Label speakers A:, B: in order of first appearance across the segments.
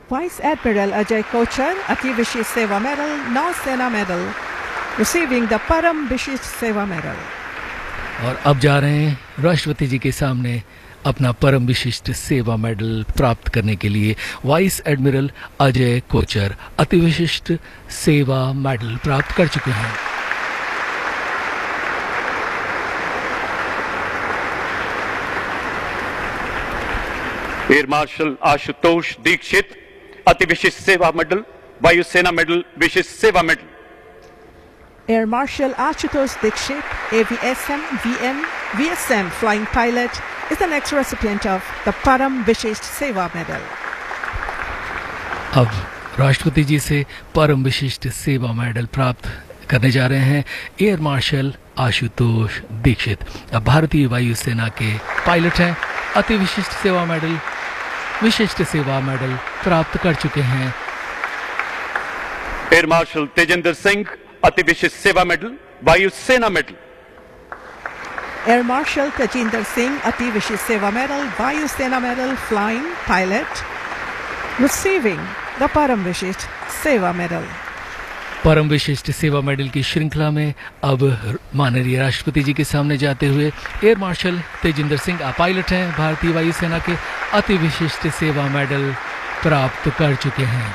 A: Vice Admiral Ajay Kochar, Ati Vishish Seva Medal, Nausena Medal, receiving the Param Vishish Seva Medal.
B: और अब जा रहे हैं राष्ट्रपति जी के सामने अपना परम विशिष्ट सेवा मेडल प्राप्त करने के लिए। वाइस एडमिरल अजय कोचर अति विशिष्ट सेवा मेडल प्राप्त कर चुके हैं।
C: एयर मार्शल आशुतोष दीक्षित अति विशिष्ट सेवा मेडल, वायुसेना मेडल, विशिष्ट सेवा medal.
A: Air Marshal Ashutosh Dikshit, AVSM, VM, VSM flying pilot, is the next recipient of the Param Vishisht Seva Medal.
B: अब राष्ट्रपति जी से परम विशिष्ट सेवा मेडल प्राप्त करने जा रहे हैं एयर मार्शल आशुतोष दीक्षित। अब भारतीय वायुसेना के पायलट हैं। अति विशिष्ट सेवा मेडल, विशिष्ट सेवा मेडल प्राप्त कर चुके हैं।
C: एयर मार्शल तेजिंदर सिंह अति विशिष्ट सेवा मेडल, वायुसेना medal.
A: Air Marshal Tejinder Singh, Ati Vishisht Seva Medal, Vayusena Medal, flying pilot, receiving the Param Vishisht Seva Medal.
B: परम विशिष्ट सेवा मेडल की श्रृंखला में अब माननीय राष्ट्रपति जी के सामने जाते हुए air marshal Tejinder Singh pilot हैं, भारतीय वायुसेना के अति विशिष्ट सेवा मेडल प्राप्त कर चुके हैं।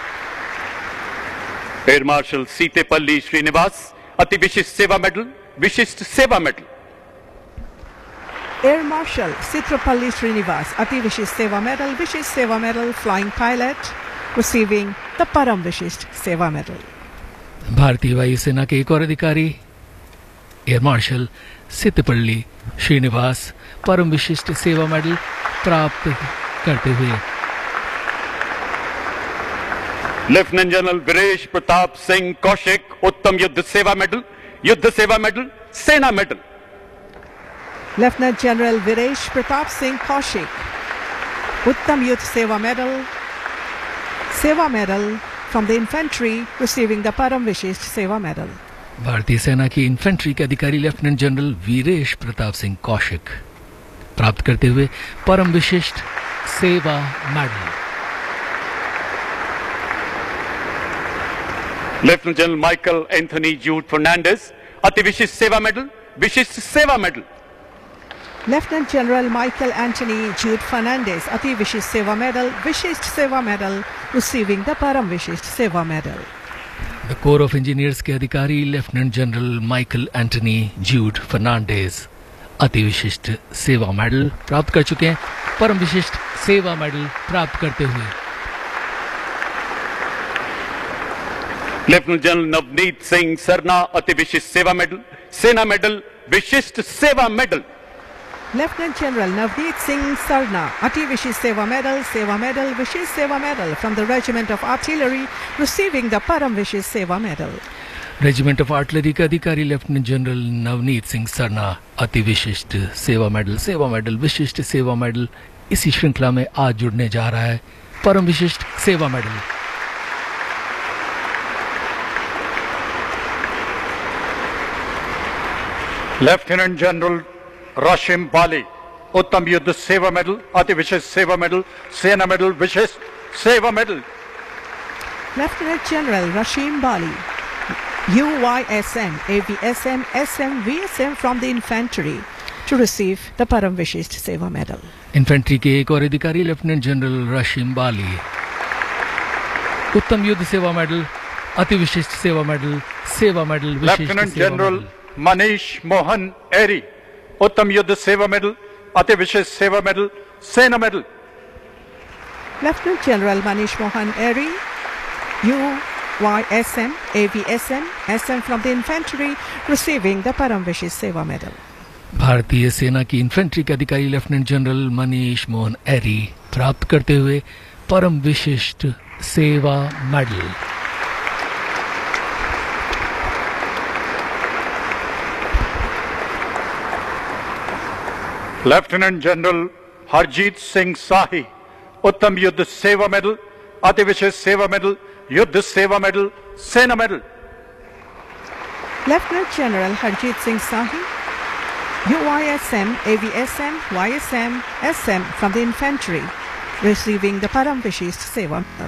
C: एयर मार्शल सीतेपल्ली श्रीनिवास अति विशिष्ट सेवा मेडल, विशिष्ट सेवा medal.
A: Air Marshal Sitrapalli Srinivas, Ati Vishisht Seva Medal, Vishisht Seva Medal, flying pilot, receiving the Param Vishisht Seva Medal.
B: भारतीय वायुसेना के एक और अधिकारी एयर मार्शल सितपल्ली श्रीनिवास परम विशिष्ट सेवा मेडल प्राप्त करते हुए।
C: लेफ्टिनेंट जनरल वीरेश प्रताप सिंह कौशिक उत्तम युद्ध सेवा मेडल, युद्ध सेवा मेडल, सेना medal.
A: Lieutenant General Viresh Pratap Singh Kaushik, Uttam Youth Seva Medal from the infantry, receiving the Param Vishisht Seva Medal.
B: भारतीय सेना की इन्फेंट्री के अधिकारी लेफ्टिनेंट जनरल वीरेश प्रताप सिंह कौशिक प्राप्त करते हुए परम विशिष्ट सेवा medal.
C: Lieutenant general Michael Anthony जूड Fernandes अति विशिष्ट सेवा मेडल, विशिष्ट सेवा medal.
A: Lieutenant General Michael Anthony Jude Fernandez, Ati Vishisht Seva Medal, Vishisht Seva Medal, receiving the Param Vishisht Seva Medal.
B: The core of engineers के अधिकारी lieutenant general Michael Antony जूड Fernandez अति विशिष्ट सेवा मेडल प्राप्त कर चुके हैं। परम विशिष्ट सेवा मेडल प्राप्त करते हुए
C: लेफ्टिनेंट जनरल नवनीत सिंह सरना अति विशिष्ट सेवा मेडल, सेना मेडल, विशिष्ट सेवा medal.
A: Lieutenant General Navneet Singh Sarna, Ati Vishisht Seva Medal, Vishisht Seva Medal from the Regiment of Artillery, receiving the Param Vishisht Seva Medal.
B: Regiment of artillery के अधिकारी lieutenant general Navneet Singh Sarna अति विशिष्ट सेवा medal, विशिष्ट सेवा medal इसी श्रृंखला में आज जुड़ने जा रहा है। परम विशिष्ट सेवा मेडल।
D: लेफ्टिनेंट जनरल राशिम बाली, उत्तम युद्ध सेवा मेडल, अति विशिष्ट सेवा मेडल, सेना मेडल, विशिष्ट सेवा medal.
A: Lieutenant General Rashim Bali, UYSM, AVSM, SM, VSM from the infantry to receive the Param Vishisht Seva Medal.
B: Infantry के एक और अधिकारी लेफ्टिनेंट जनरल राशिम बाली उत्तम युद्ध सेवा मेडल, अति विशिष्ट सेवा medal,
D: lieutenant general Manish Mohan एरी, उत्तम युद्ध सेवा मेडल, अति विशिष्ट सेवा मेडल, सेना medal.
A: Lieutenant General Manish Mohan Eri, UYSM, AVSM, SM from the infantry, receiving the Param Vishisht Seva Medal.
B: भारतीय सेना की इन्फेंट्री के अधिकारी लेफ्टिनेंट जनरल मनीष मोहन एरी प्राप्त करते हुए परम विशिष्ट सेवा medal.
D: Lieutenant general Harjeet Singh साही, उत्तम युद्ध सेवा मेडल, अति विशिष्ट सेवा मेडल, युद्ध सेवा मेडल, सेना medal.
A: Lieutenant General Harjit Singh Sahi, UYSM, AVSM, YSM, SM from the infantry, receiving the Param Vishisht Seva Medal.